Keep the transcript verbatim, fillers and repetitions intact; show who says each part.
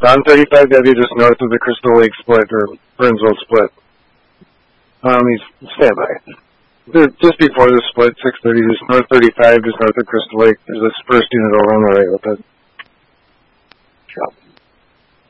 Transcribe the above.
Speaker 1: On thirty-five W, just north of the Crystal Lake split, or Burnsville split. Um, he's stand by. They're just before the split, six thirty, just north thirty-five, just north of Crystal Lake. There's a first unit over on the right with it. Yeah.